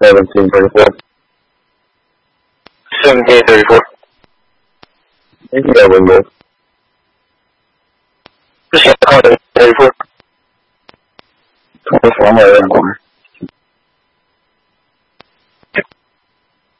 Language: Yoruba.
1734. 1734. Maybe that window. Just 34. 24 more than corner.